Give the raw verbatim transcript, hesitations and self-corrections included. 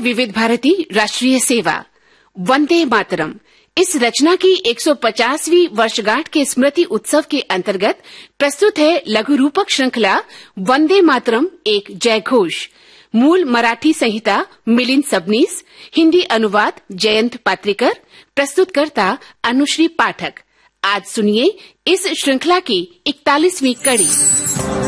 विविध भारती राष्ट्रीय सेवा वंदे मातरम। इस रचना की एक सौ पचासवीं वर्षगांठ के स्मृति उत्सव के अंतर्गत प्रस्तुत है लघु रूपक श्रृंखला वंदे मातरम एक जय घोष। मूल मराठी संहिता मिलिंद सबनीस, हिंदी अनुवाद जयंत पात्रिकर, प्रस्तुतकर्ता अनुश्री पाठक। आज सुनिए इस श्रृंखला की इकतालीसवीं कड़ी।